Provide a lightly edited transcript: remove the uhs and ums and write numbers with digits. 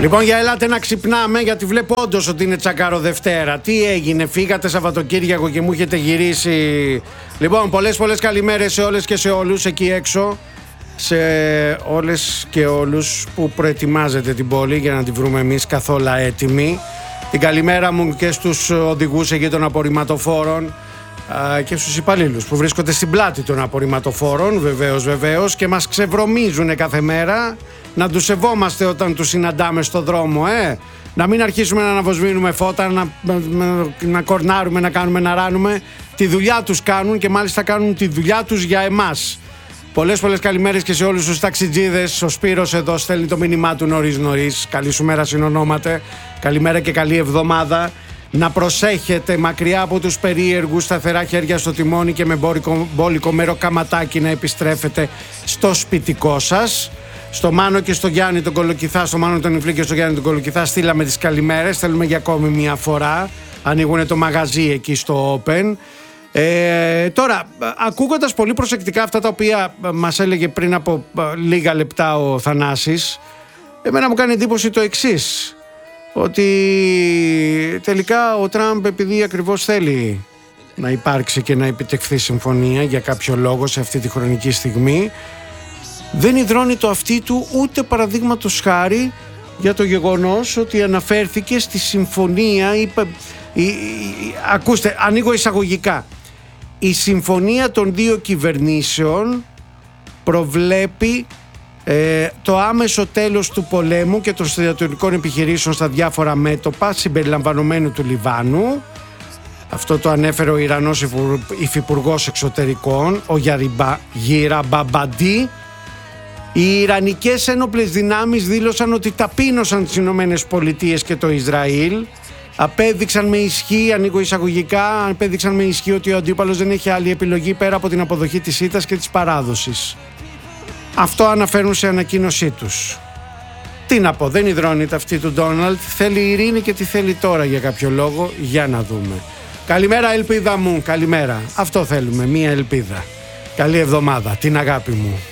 Λοιπόν, για ελάτε να ξυπνάμε, γιατί βλέπω όντως ότι είναι τσακάρο Δευτέρα. Τι έγινε, φύγατε Σαββατοκύριακο και μου έχετε γυρίσει? Λοιπόν, πολλές καλημέρες σε όλες και σε όλους εκεί έξω. Σε όλες και όλους που προετοιμάζετε την πόλη για να τη βρούμε εμείς καθόλου έτοιμη. Την καλημέρα μου και στους οδηγούς εκεί των απορριμματοφόρων και στους υπαλλήλους που βρίσκονται στην πλάτη των απορριμματοφόρων, βεβαίως, και μας ξεβρωμίζουν κάθε μέρα. Να τους σεβόμαστε όταν τους συναντάμε στο δρόμο, να μην αρχίσουμε να αναβοσβήνουμε φώτα, να κορνάρουμε, να κάνουμε, να ράνουμε. Τη δουλειά τους κάνουν και μάλιστα κάνουν τη δουλειά τους για εμάς. Πολλές καλημέρες και σε όλους τους ταξιτζίδες. Ο Σπύρος εδώ στέλνει το μήνυμά του νωρίς. Καλή σου μέρα συνονόματε. Καλημέρα και καλή εβδομάδα. Να προσέχετε μακριά από τους περίεργους, σταθερά χέρια στο τιμόνι και με μπόλικο μέρο καματάκι να επιστρέφετε στο σπιτικό σας. Στο Μάνο και στο Γιάννη τον Κολοκυθά, στο Μάνο τον Ιφλή και στο Γιάννη τον Κολοκυθά στείλαμε τις καλημέρες. Θέλουμε για ακόμη μια φορά. Ανοίγουν το μαγαζί εκεί στο Open. Τώρα, ακούγοντας πολύ προσεκτικά αυτά τα οποία μας έλεγε πριν από λίγα λεπτά ο Θανάσης, εμένα μου κάνει εντύπωση το εξής, ότι τελικά ο Τραμπ, επειδή ακριβώς θέλει να υπάρξει και να επιτευχθεί συμφωνία για κάποιο λόγο σε αυτή τη χρονική στιγμή, δεν υδρώνει το αυτί του ούτε παραδείγματος χάρη για το γεγονός ότι αναφέρθηκε στη συμφωνία, ακούστε, ανοίγω εισαγωγικά. Η συμφωνία των δύο κυβερνήσεων προβλέπει το άμεσο τέλος του πολέμου και των στρατιωτικών επιχειρήσεων στα διάφορα μέτωπα συμπεριλαμβανομένου του Λιβάνου. Αυτό το ανέφερε ο Ιρανός υφυπουργός εξωτερικών, ο Γυραμπαμπαντή. Οι Ιρανικές ένοπλες δυνάμεις δήλωσαν ότι ταπείνωσαν τις Ηνωμένες Πολιτείες και το Ισραήλ. Απέδειξαν με ισχύ, ανοίγω εισαγωγικά, απέδειξαν με ισχύ ότι ο αντίπαλος δεν έχει άλλη επιλογή πέρα από την αποδοχή της ήττας και της παράδοσης. Αυτό αναφέρουν σε ανακοίνωσή τους. Τι να πω, δεν υδρώνει τα αυτή του Ντόναλντ, θέλει ειρήνη και τι θέλει τώρα για κάποιο λόγο, για να δούμε. Καλημέρα ελπίδα μου, καλημέρα. Αυτό θέλουμε, μία ελπίδα. Καλή εβδομάδα, την αγάπη μου.